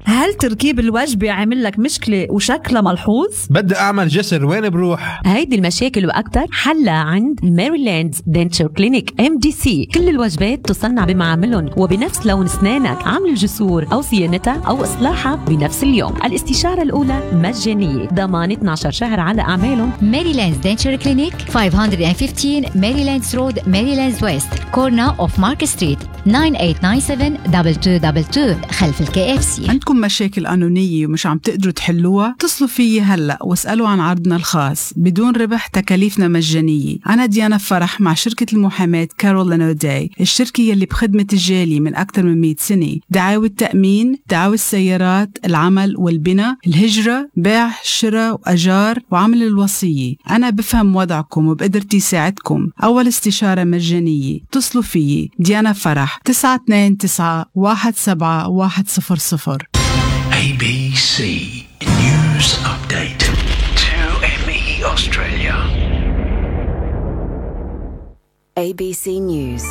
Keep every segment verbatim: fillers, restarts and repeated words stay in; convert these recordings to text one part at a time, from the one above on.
هل تركيب الوجبة عامل لك مشكلة وشكلها ملحوظ؟ بدي أعمل جسر، وين بروح؟ هيدي المشاكل وأكتر حلها عند ميريلاند دنتشر كلينيك إم دي سي. كل الوجبات تصنع بمعاملهم وبنفس لون أسنانك، عمل الجسور أو صيانتها أو إصلاحها بنفس اليوم. الاستشارة الأولى مجانية، ضمان اثني عشر شهر على أعمالهم. ميريلاند دنتشر كلينيك خمسمية وخمستاشر ميريلاند رود، ميريلاند ويست، كورنا أوف مارك ستريت، تسعة ثمانية تسعة سبعة اثنين اثنين اثنين اثنين خلف الكي اف سي. عندكم مشاكل قانونية ومش عم تقدروا تحلوها؟ اتصلوا فيي هلأ واسألوا عن عرضنا الخاص بدون ربح، تكاليفنا مجانية. أنا ديانا فرح مع شركة المحاماة كارولين أوداي، الشركة يلي بخدمة الجالي من أكثر من مئة سنة. دعاوى التأمين، دعاوى السيارات، العمل والبناء، الهجرة، بيع، شراء وأجار، وعمل الوصية. أنا بفهم وضعكم وبقدرتي ساعدكم. أول استشارة مجانية. اتصلوا فيي ديانا فرح تسعة اثنين تسعة واحد سبعة واحد صفر صفر. A B C News Update. two M E Australia. A B C News.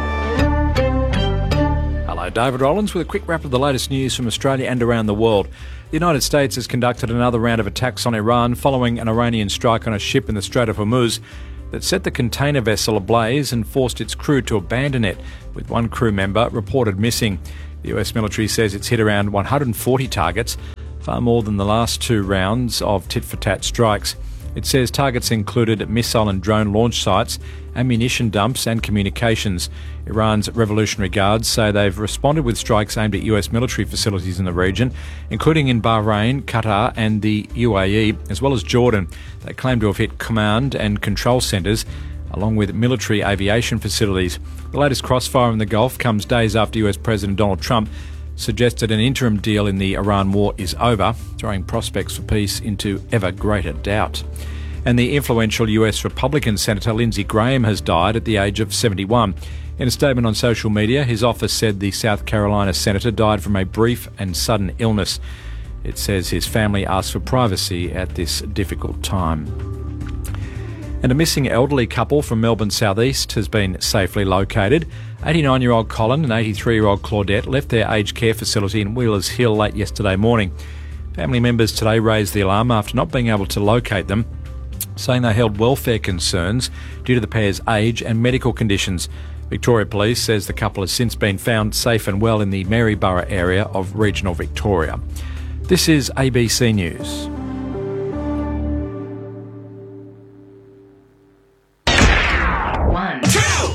Hello, David Rollins with a quick wrap of the latest news from Australia and around the world. The United States has conducted another round of attacks on Iran following an Iranian strike on a ship in the Strait of Hormuz that set the container vessel ablaze and forced its crew to abandon it, with one crew member reported missing. The U S military says it's hit around one hundred forty targets, far more than the last two rounds of tit-for-tat strikes. It says targets included missile and drone launch sites, ammunition dumps and communications. Iran's Revolutionary Guards say they've responded with strikes aimed at U S military facilities in the region, including in Bahrain, Qatar and the U A E, as well as Jordan. They claim to have hit command and control centres, along with military aviation facilities. The latest crossfire in the Gulf comes days after U S President Donald Trump suggested an interim deal in the Iran war is over, throwing prospects for peace into ever greater doubt. And the influential U S Republican Senator Lindsey Graham has died at the age of seventy-one. In a statement on social media, his office said the South Carolina senator died from a brief and sudden illness. It says his family asked for privacy at this difficult time. And a missing elderly couple from Melbourne's southeast has been safely located. eighty-nine-year-old Colin and eighty-three-year-old Claudette left their aged care facility in Wheelers Hill late yesterday morning. Family members today raised the alarm after not being able to locate them, saying they held welfare concerns due to the pair's age and medical conditions. Victoria Police says the couple has since been found safe and well in the Maryborough area of regional Victoria. This is A B C News. One, two,